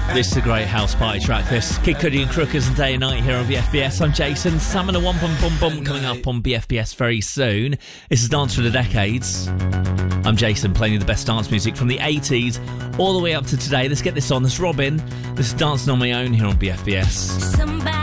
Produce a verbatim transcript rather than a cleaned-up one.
This is a great house party track, this. Kid Cudi and Crookers and Day and Night here on B F B S. I'm Jason. Salmon and One Bum Bum Bum coming up on B F B S very soon. This is Dance for the Decades. I'm Jason, playing you the best dance music from the eighties all the way up to today. Let's get this on. This is Robin. This is Dancing on My Own here on B F B S. Somebody